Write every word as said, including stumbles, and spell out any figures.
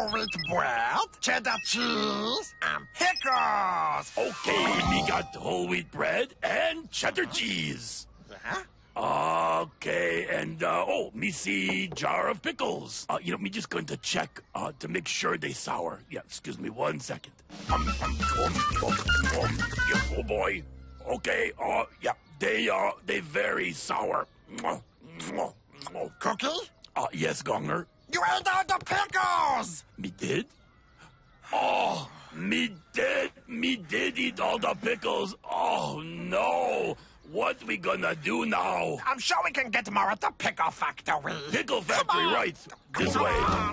whole wheat bread, cheddar cheese, and pickles. Okay, me got whole wheat bread and cheddar cheese. Huh? Okay, and, uh, oh, me see jar of pickles. Uh, you know, me just going to check, uh, to make sure they sour. Yeah, excuse me one second. Um, um, um, um, um, yeah, oh boy. Okay, uh, yeah, they, uh, they very sour. Mwah, mwah, mwah. Cookie? Uh, yes, Gonger. You ate all the pickles! Me did? Oh, me did. Me did eat all the pickles. Oh, no. What we gonna do now? I'm sure we can get more at the pickle factory. Pickle factory, Come on. right. This way.